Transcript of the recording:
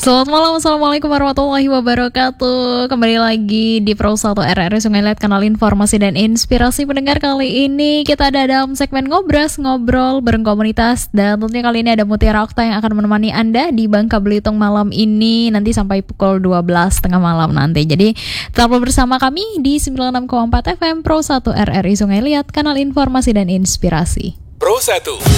Selamat malam, Assalamualaikum warahmatullahi wabarakatuh. Kembali lagi di Pro 1 RRI Sungai Liat, kanal informasi dan inspirasi pendengar. Kali ini kita ada dalam segmen Ngobras, ngobrol bareng komunitas. Dan tentunya kali ini ada Mutiara Okta yang akan menemani Anda di Bangka Belitung malam ini, nanti sampai pukul 12 tengah malam nanti. Jadi tetaplah bersama kami di 96,4 FM Pro 1 RRI Sungai Liat, kanal informasi dan inspirasi. Pro 1